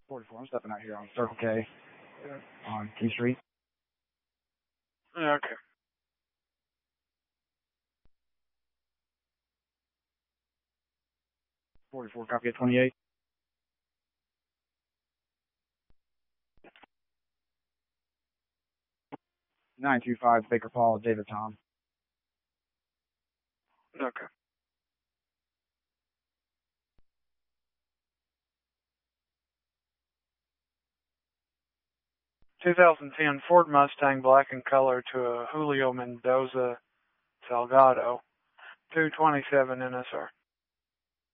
44. I'm stepping out here on Circle K on Key Street. Yeah, okay. .44, copy at 28. .925 Baker Paul, David Tom. Okay. .2010 Ford Mustang black in color to a Julio Mendoza Salgado, 227 NSR.